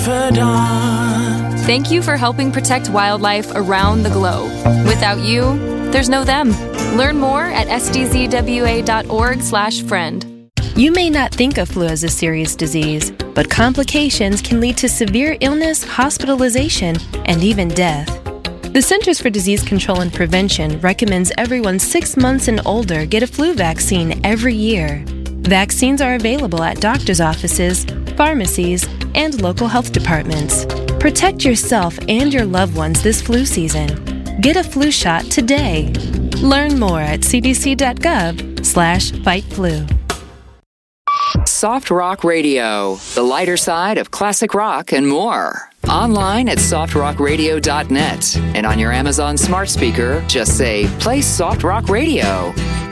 Thank you for helping protect wildlife around the globe. Without you, there's no them. Learn more at sdzwa.org/friend. You may not think of flu as a serious disease, but complications can lead to severe illness, hospitalization, and even death. The Centers for Disease Control and Prevention recommends everyone 6 months and older get a flu vaccine every year. Vaccines are available at doctors' offices, pharmacies, and local health departments. Protect yourself and your loved ones this flu season. Get a flu shot today. Learn more at cdc.gov/fightflu. Soft Rock Radio, the lighter side of classic rock and more. Online at softrockradio.net and on your Amazon smart speaker, just say, play Soft Rock Radio.